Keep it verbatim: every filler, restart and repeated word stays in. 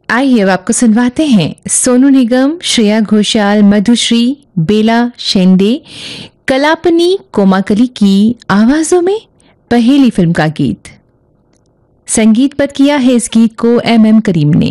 आइए अब आपको सुनवाते हैं सोनू निगम, श्रेया घोषाल, मधुश्री, बेला शेंडे, कलापनी कोमाकली की आवाजों में पहेली फिल्म का गीत। संगीतबद्ध किया है इस गीत को एम एम करीम ने।